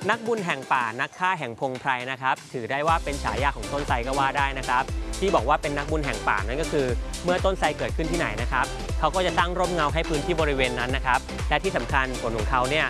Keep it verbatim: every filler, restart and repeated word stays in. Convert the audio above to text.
นักบุญแห่งป่านักฆ่าแห่งพงไพรนะครับถือได้ว่าเป็นฉายาของต้นไทรก็ว่าได้นะครับที่บอกว่าเป็นนักบุญแห่งป่านั่นก็คือเมื่อต้นไทรเกิดขึ้นที่ไหนนะครับเขาก็จะตั้งร่มเงาให้พื้นที่บริเวณนั้นนะครับและที่สำคัญผลของเขาเนี่ย